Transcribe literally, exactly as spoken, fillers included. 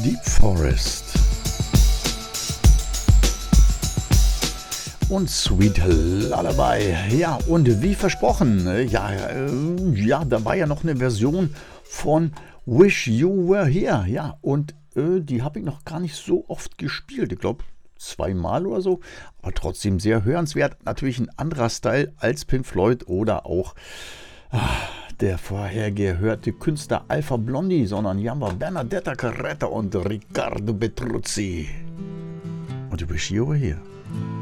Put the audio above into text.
Deep Forest und Sweet Lullaby. Ja, und wie versprochen, äh, ja, äh, ja, da war ja noch eine Version von Wish You Were Here. Ja, und äh, die habe ich noch gar nicht so oft gespielt. Ich glaube, zweimal oder so, aber trotzdem sehr hörenswert. Natürlich ein anderer Style als Pink Floyd oder auch ah, der vorher gehörte Künstler Alpha Blondy, sondern hier haben wir Bernadetta Carretta und Riccardo Petruzzi. Und Wish You Were Here.